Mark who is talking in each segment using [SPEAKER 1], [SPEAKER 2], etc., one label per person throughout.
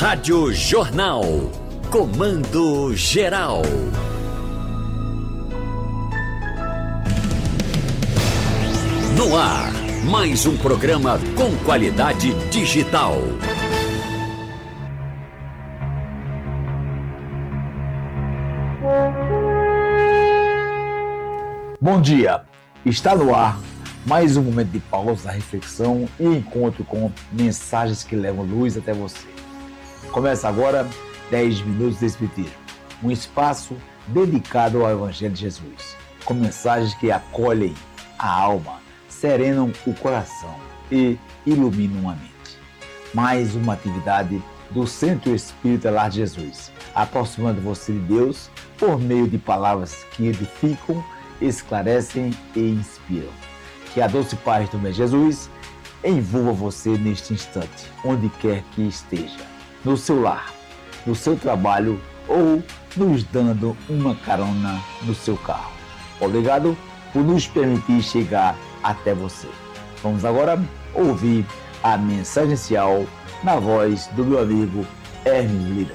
[SPEAKER 1] Rádio Jornal. Comando Geral. No ar, mais um programa com qualidade digital.
[SPEAKER 2] Bom dia, está no ar mais um momento de pausa, reflexão e encontro com mensagens que levam luz até você. Começa agora 10 minutos de Espiritismo, um espaço dedicado ao Evangelho de Jesus, com mensagens que acolhem a alma, serenam o coração e iluminam a mente. Mais uma atividade do Centro Espírita Lar de Jesus, aproximando você de Deus por meio de palavras que edificam, esclarecem e inspiram. Que a doce paz do meu Jesus envolva você neste instante, onde quer que esteja, no seu lar, no seu trabalho ou nos dando uma carona no seu carro. Obrigado por nos permitir chegar até você. Vamos agora ouvir a mensagem inicial na voz do meu amigo Hermes Lira.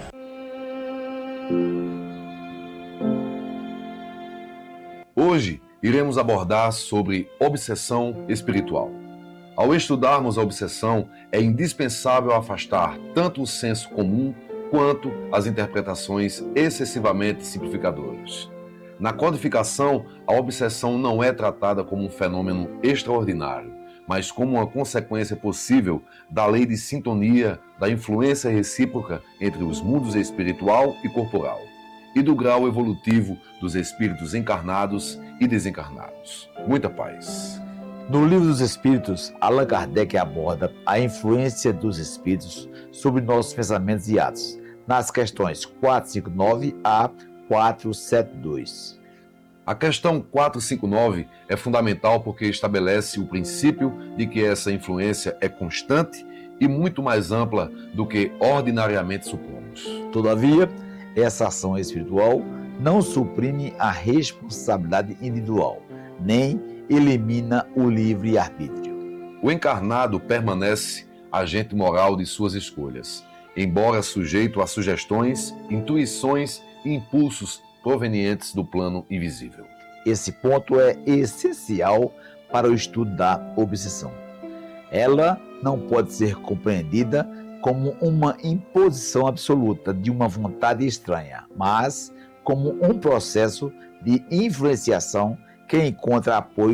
[SPEAKER 3] Hoje iremos abordar sobre obsessão espiritual. Ao estudarmos a obsessão, é indispensável afastar tanto o senso comum quanto as interpretações excessivamente simplificadoras. Na codificação, a obsessão não é tratada como um fenômeno extraordinário, mas como uma consequência possível da lei de sintonia, da influência recíproca entre os mundos espiritual e corporal, e do grau evolutivo dos espíritos encarnados e desencarnados. Muita paz.
[SPEAKER 2] No Livro dos Espíritos, Allan Kardec aborda a influência dos espíritos sobre nossos pensamentos e atos, nas questões 459 a 472.
[SPEAKER 3] A questão 459 é fundamental porque estabelece o princípio de que essa influência é constante e muito mais ampla do que ordinariamente supomos.
[SPEAKER 2] Todavia, essa ação espiritual não suprime a responsabilidade individual, nem elimina o livre-arbítrio.
[SPEAKER 3] O encarnado permanece agente moral de suas escolhas, embora sujeito a sugestões, intuições e impulsos provenientes do plano invisível.
[SPEAKER 2] Esse ponto é essencial para o estudo da obsessão. Ela não pode ser compreendida como uma imposição absoluta de uma vontade estranha, mas como um processo de influenciação que encontra apoio